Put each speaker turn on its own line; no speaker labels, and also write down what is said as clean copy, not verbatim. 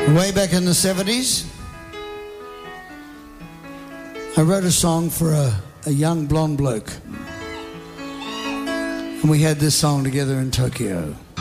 Way back in the 70s, I wrote a song for a young blonde bloke. And we had this song together in Tokyo.